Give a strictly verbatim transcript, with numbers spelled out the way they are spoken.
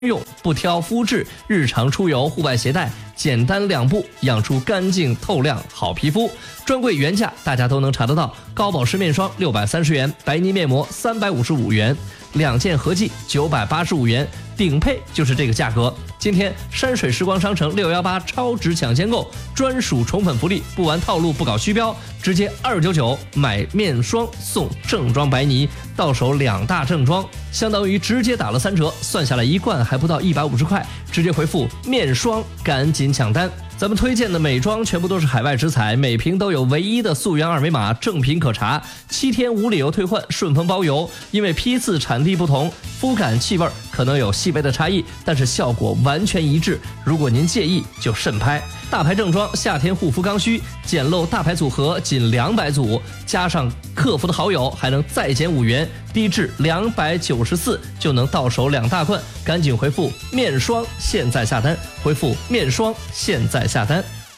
用，不挑肤质，日常出游、户外携带，简单两步养出干净透亮好皮肤。专柜原价大家都能查得到，高保湿面霜六百三十元，白泥面膜三百五十五元，两件合计九百八十五元，顶配就是这个价格。今天山水时光商城六一八超值抢先购，专属宠粉福利，不玩套路不搞虚标，直接二九九买面霜送正装白泥，到手两大正装，相当于直接打了三折，算下来一罐还不到一百五十块，直接回复面霜赶紧抢单。咱们推荐的美妆全部都是海外直采，每瓶都有唯一的溯源二维码，正品可查，七天无理由退换，顺丰包邮。因为批次产地不同，肤感气味可能有细微的差异，但是效果完全一致。如果您介意，就慎拍。大牌正装夏天护肤刚需，简陋大牌组合仅两百组，加上客服的好友还能再减五元，低至两百九十四就能到手两大罐。赶紧回复面霜现在下单，回复面霜现在下单。